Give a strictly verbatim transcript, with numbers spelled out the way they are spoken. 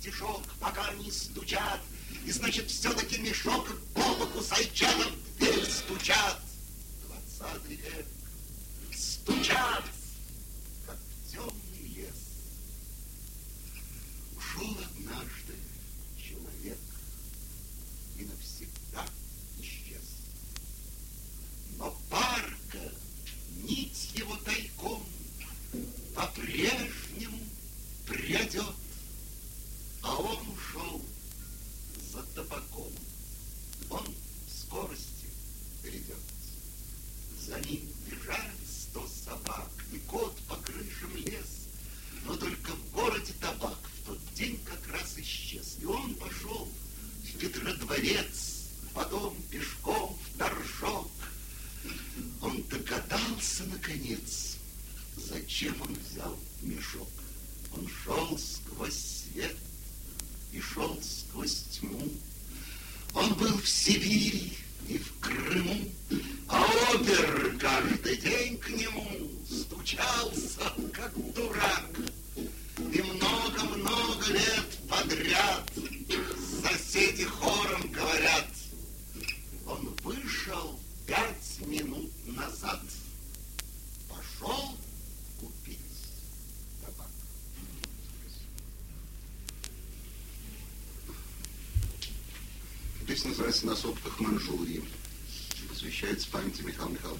стишок, пока не стучат. И значит, все-таки мешок по боку зайчатам в дверь стучат. Двадцатый век стучат, как в темный лес. Ушел однажды человек и навсегда исчез. Но парка, нить его тайком по-прежнему прядет, а он ушел за табаком. Он в скорости грядет. За ним бежали сто собак, и кот по крышам лез. Но только в городе табак в тот день как раз исчез. И он пошел в Петродворец, потом пешком в Торжок. Он догадался, наконец, зачем он взял мешок. Он шел сквозь свет и шел сквозь тьму. Он был в Сибири и в Крыму, а опер каждый день к нему стучался, как дурак. И много-много лет подряд соседи хором говорят: он вышел пять минут назад, пошел купить табак. Песня называется «На сопках Манчжурии». Посвящается памяти Михаила Михайловича.